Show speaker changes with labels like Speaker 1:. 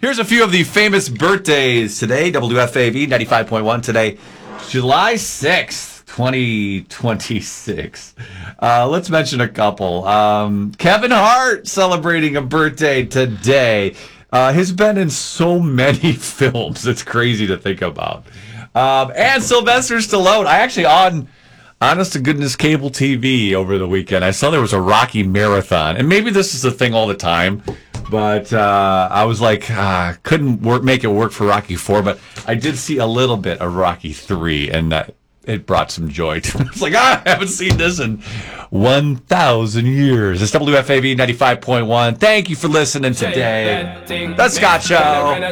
Speaker 1: Here's a few of the famous birthdays today. WFAV 95.1 today, July 6th, 2026. Let's mention a couple. Kevin Hart celebrating a birthday today. He's been in so many films. It's crazy to think about. And Sylvester Stallone. I actually on honest to goodness cable TV over the weekend, I saw there was a Rocky marathon. And maybe this is a thing all the time. But I was like, couldn't make it work for Rocky 4, but I did see a little bit of Rocky 3, and it brought some joy to me. It's like, I haven't seen this in 1,000 years. It's WFAB 95.1. Thank you for listening today. The Scott Show.